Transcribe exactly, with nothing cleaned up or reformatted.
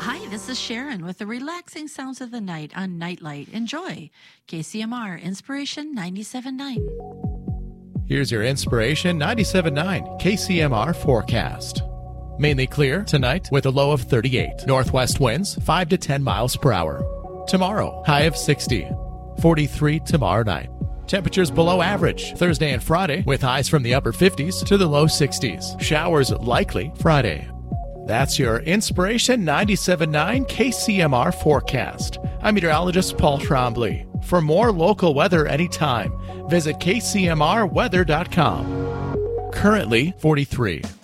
Hi, this is Sharon with the relaxing sounds of the night on Nightlight. Enjoy. K C M R Inspiration ninety-seven point nine. Here's your Inspiration ninety-seven point nine K C M R forecast. Mainly clear tonight with a low of thirty-eight. Northwest winds five to ten miles per hour. Tomorrow, high of sixty. forty-three tomorrow night. Temperatures below average Thursday and Friday with highs from the upper fifties to the low sixties. Showers likely Friday. That's your Inspiration ninety-seven point nine K C M R forecast. I'm meteorologist Paul Trombley. For more local weather anytime, visit K C M R weather dot com. Currently forty-three.